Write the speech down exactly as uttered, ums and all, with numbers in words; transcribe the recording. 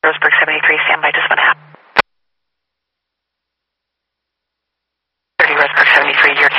Roseburg seventy-three, stand by, just one half. thirty Roseburg seventy-three, your